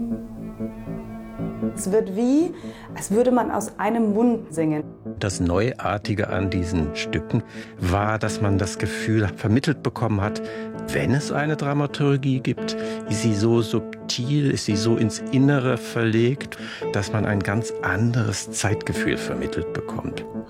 Es wird wie, als würde man aus einem Mund singen. Das Neuartige an diesen Stücken war, dass man das Gefühl vermittelt bekommen hat, wenn es eine Dramaturgie gibt, ist sie so subtil, ist sie so ins Innere verlegt, dass man ein ganz anderes Zeitgefühl vermittelt bekommt.